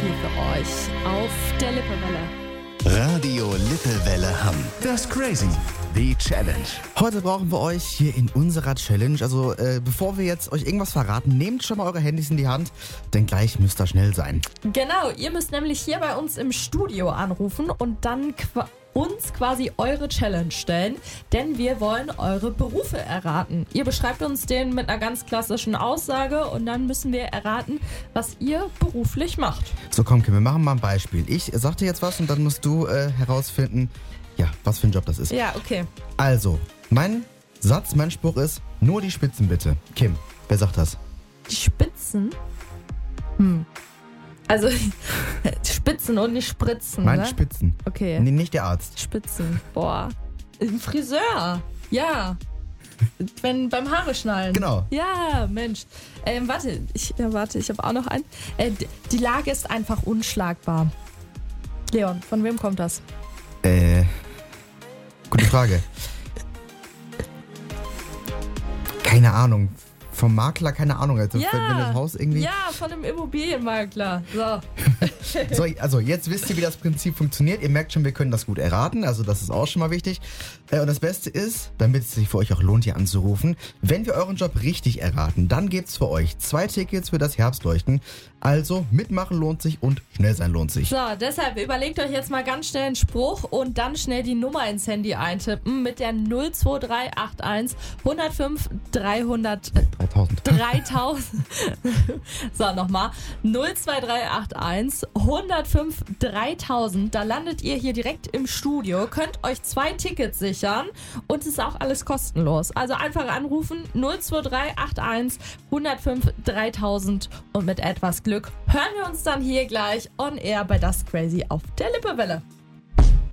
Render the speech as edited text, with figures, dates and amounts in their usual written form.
hier für euch auf der Lippewelle. Radio Lippewelle Hamm. Das Crazy. Die Challenge. Heute brauchen wir euch hier in unserer Challenge. Also bevor wir jetzt euch irgendwas verraten, nehmt schon mal eure Handys in die Hand, denn gleich müsst ihr schnell sein. Genau, ihr müsst nämlich hier bei uns im Studio anrufen und dann uns quasi eure Challenge stellen, denn wir wollen eure Berufe erraten. Ihr beschreibt uns den mit einer ganz klassischen Aussage und dann müssen wir erraten, was ihr beruflich macht. So komm Kim, wir machen mal ein Beispiel. Ich sag dir jetzt was und dann musst du herausfinden, ja, was für ein Job das ist. Ja, okay. Also, mein Spruch ist, nur die Spitzen bitte. Kim, wer sagt das? Die Spitzen? Also Spitzen und nicht Spritzen, Nein, ne? Spitzen. Okay. Nee, nicht der Arzt. Spitzen. Boah. Ein Friseur. Ja. Beim Haare schneiden. Genau. Ja, Mensch. Ich habe auch noch einen. Die Lage ist einfach unschlagbar. Leon, von wem kommt das? Gute Frage. Keine Ahnung. Vom Makler, keine Ahnung. Also, Ja. wenn das Haus irgendwie... Ja, von einem Immobilienmakler. So. So, also jetzt wisst ihr, wie das Prinzip funktioniert. Ihr merkt schon, wir können das gut erraten. Also das ist auch schon mal wichtig. Und das Beste ist, damit es sich für euch auch lohnt, hier anzurufen, wenn wir euren Job richtig erraten, dann gibt's für euch 2 Tickets für das Herbstleuchten. Also mitmachen lohnt sich und schnell sein lohnt sich. So, deshalb überlegt euch jetzt mal ganz schnell einen Spruch und dann schnell die Nummer ins Handy eintippen mit der 02381 105 300 3000. So, nochmal. 02381 105 3000. Da landet ihr hier direkt im Studio, könnt euch 2 Tickets sichern und es ist auch alles kostenlos. Also einfach anrufen 02381 105 3000 und mit etwas Glück hören wir uns dann hier gleich on air bei Das Crazy auf der Lippewelle.